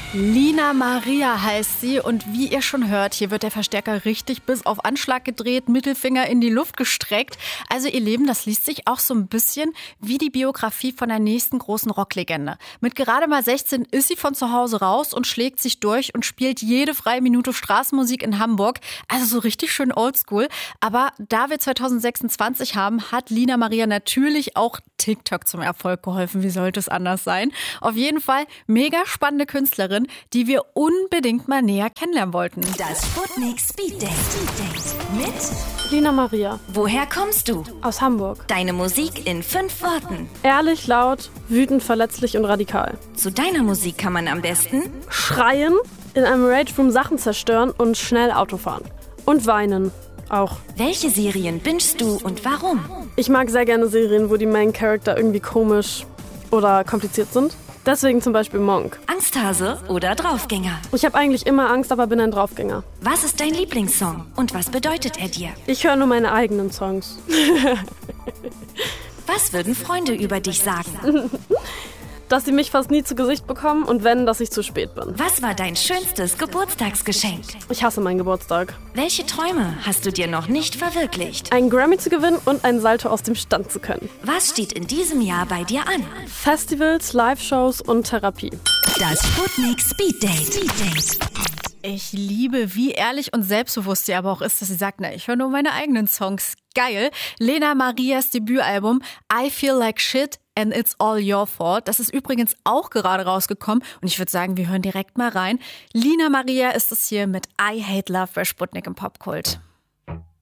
Lina Maria heißt sie und wie ihr schon hört, hier wird der Verstärker richtig bis auf Anschlag gedreht, Mittelfinger in die Luft gestreckt. Also ihr Leben, das liest sich auch so ein bisschen wie die Biografie von der nächsten großen Rocklegende. Mit gerade mal 16 ist sie von zu Hause raus und schlägt sich durch und spielt jede freie Minute Straßenmusik in Hamburg. Also so richtig schön oldschool. Aber da wir 2026 haben, hat Lina Maria natürlich auch TikTok zum Erfolg geholfen. Wie sollte es anders sein? Auf jeden Fall mega spannende Künstlerin, die wir unbedingt mal näher kennenlernen wollten. Das Sputnik Speed Date mit Lina Maria. Woher kommst du? Aus Hamburg. Deine Musik in 5 Worten. Ehrlich, laut, wütend, verletzlich und radikal. Zu deiner Musik kann man am besten Schreien, in einem Rage-Room Sachen zerstören und schnell Auto fahren. Und weinen. Auch. Welche Serien bingest du und warum? Ich mag sehr gerne Serien, wo die Main Character irgendwie komisch oder kompliziert sind. Deswegen zum Beispiel Monk. Angsthase oder Draufgänger? Ich habe eigentlich immer Angst, aber bin ein Draufgänger. Was ist dein Lieblingssong und was bedeutet er dir? Ich höre nur meine eigenen Songs. Was würden Freunde über dich sagen? Dass sie mich fast nie zu Gesicht bekommen und wenn, dass ich zu spät bin. Was war dein schönstes Geburtstagsgeschenk? Ich hasse meinen Geburtstag. Welche Träume hast du dir noch nicht verwirklicht? Einen Grammy zu gewinnen und einen Salto aus dem Stand zu können. Was steht in diesem Jahr bei dir an? Festivals, Live-Shows und Therapie. Das Sputnik Speed Date. Ich liebe, wie ehrlich und selbstbewusst sie aber auch ist, dass sie sagt, na, ich höre nur meine eigenen Songs. Geil. Lena Marias Debütalbum I Feel Like Shit and It's All Your Fault. Das ist übrigens auch gerade rausgekommen und ich würde sagen, wir hören direkt mal rein. Lina Maria ist es hier mit I Hate Love bei Sputnik im Popkult.